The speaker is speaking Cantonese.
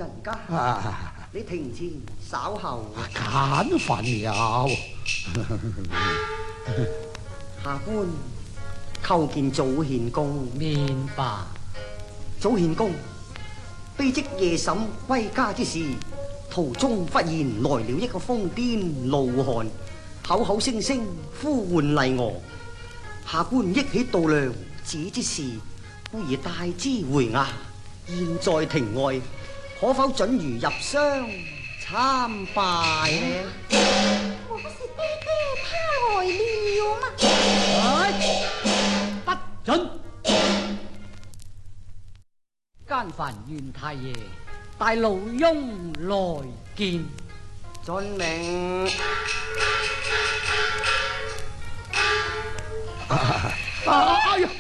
人家，你庭前稍後。 簡份了。 下官叩見祖獻公。 面白。 祖獻公，卑職夜審歸家之時，途中忽然來了一個瘋癲怒漢，口口聲聲呼喚麗娥。下官憶起度娘子之事，故而帶之回衙。現在庭外，可否准如入廂參拜呢？ 我不是爹爹他來了嗎？ 不准！奸犯袁太爺帶老翁來見。 遵命。 哎呀！